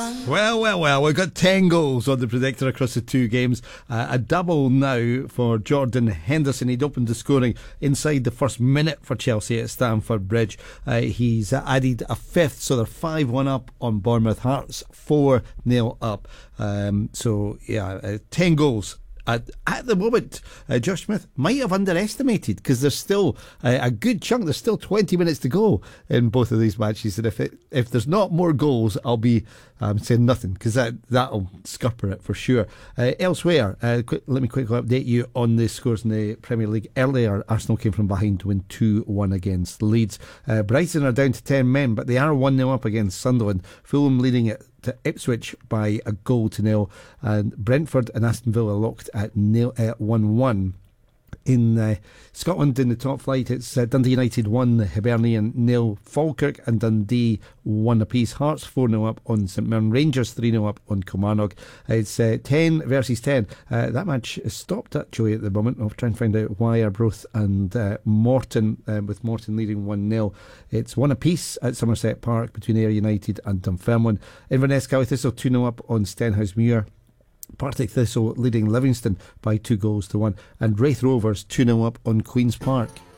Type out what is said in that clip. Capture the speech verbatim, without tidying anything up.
Well, well, well, we've got ten goals on the predictor across the two games. Uh, a double now for Jordan Henderson. He'd opened the scoring inside the first minute for Chelsea at Stamford Bridge. Uh, he's added a fifth, so they're five one up on Bournemouth. Hearts four nil up. Um, so, yeah, uh, ten goals. At, at the moment, uh, Josh Smith might have underestimated, because there's still uh, a good chunk, there's still twenty minutes to go in both of these matches, and if it, if there's not more goals, I'll be um, saying nothing, because that, that'll scupper it for sure. Uh, elsewhere, uh, quick, let me quickly update you on the scores in the Premier League. Earlier, Arsenal came from behind to win two one against Leeds. Uh, Brighton are down to ten men, but they are one nil up against Sunderland. Fulham leading it to Ipswich by a goal to nil, and Brentford and Aston Villa locked at nil at one one. In uh, Scotland, in the top flight, it's uh, Dundee United one, Hibernian nil, Falkirk and Dundee one apiece. Hearts four nil up on St Mirren, Rangers three nil up on Kilmarnock. It's uh, ten versus ten. Uh, that match is stopped actually at the moment. I'll try and find out why. Arbroath and uh, Morton, uh, with Morton leading one nil. It's one apiece at Somerset Park between Ayr United and Dunfermline. Inverness County Thistle two nil up on Stenhousemuir. Partick Thistle leading Livingston by two goals to one, and Wraith Rovers two nil up on Queen's Park.